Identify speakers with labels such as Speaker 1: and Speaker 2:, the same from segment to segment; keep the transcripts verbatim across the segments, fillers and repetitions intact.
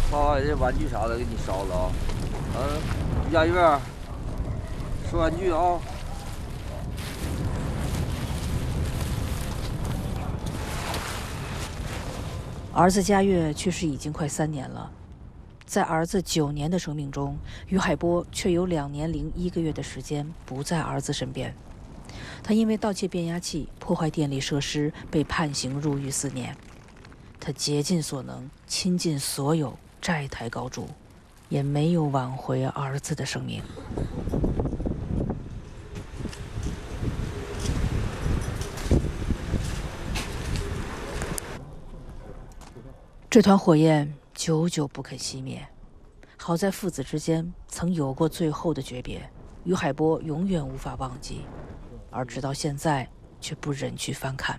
Speaker 1: 把这玩具啥的给你烧了啊。嗯，于佳悦，收玩具啊。
Speaker 2: 儿子佳悦去世已经快三年了，在儿子九年的生命中，于海波却有两年零一个月的时间不在儿子身边。他因为盗窃变压器、破坏电力设施，被判刑入狱四年。他竭尽所能，倾尽所有，债台高筑，也没有挽回儿子的生命。这团火焰久久不肯熄灭。好在父子之间曾有过最后的诀别，于海波永远无法忘记，而直到现在却不忍去翻看。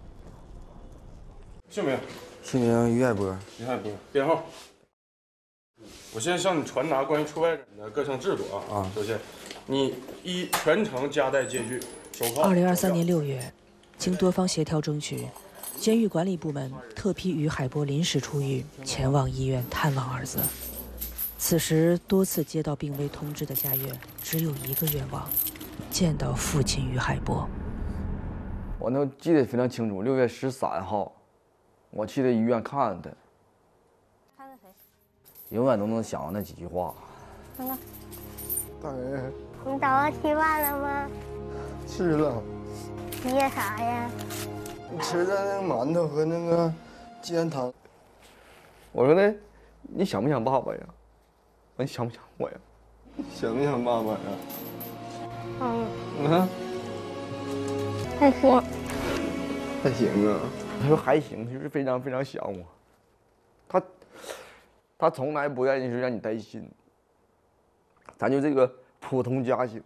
Speaker 3: 姓名？
Speaker 1: 姓名于海波。
Speaker 3: 于海波。编号？我现在向你传达关于出外诊的各项制度啊。啊。首先，你一全程夹带戒具，手铐。
Speaker 2: 二零二三年六月，经多方协调争取，监狱管理部门特批于海波临时出狱，前往医院探望儿子。此时多次接到病危通知的佳悦，只有一个愿望：见到父亲于海波。
Speaker 1: 我能记得非常清楚，六月十三号，我去的医院看他。
Speaker 4: 看看谁？
Speaker 1: 永远都能想到那几句话。
Speaker 4: 看看。
Speaker 5: 大人，
Speaker 4: 你早上吃饭了吗？
Speaker 5: 吃了。
Speaker 4: 吃的啥呀？
Speaker 5: 吃的那个馒头和那个鸡蛋汤。
Speaker 1: 我说那，你想不想爸爸呀？你想不想我呀？
Speaker 5: 想不想爸爸呀？
Speaker 4: 嗯。
Speaker 1: 嗯。
Speaker 4: 还行。
Speaker 5: 还行啊。
Speaker 1: 他说还行，就是非常非常想我。他，他从来不愿意是让你担心。咱就这个普通家庭，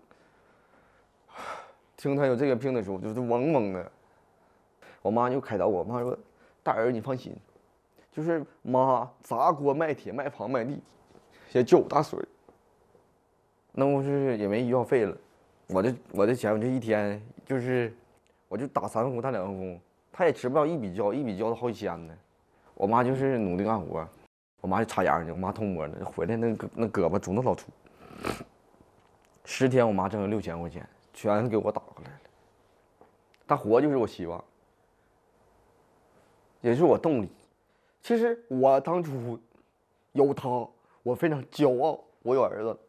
Speaker 1: 听他有这个病的时候，就是嗡嗡的。我妈就开导我，妈说：“大儿你放心，就是妈砸锅卖铁卖房卖地。”先救我大孙儿，那不是也没医药费了，我这我这钱我就一天就是，我就打三份工，打两份工，他也吃不到一笔交，一笔交都好几千呢。我妈就是努力干活，我妈就插秧去，我妈偷摸的回来那个那胳膊肿得老粗，十天我妈挣了六千块钱，全给我打过来了。她活就是我希望，也是我动力。其实我当初有她。我非常骄傲，我有儿子。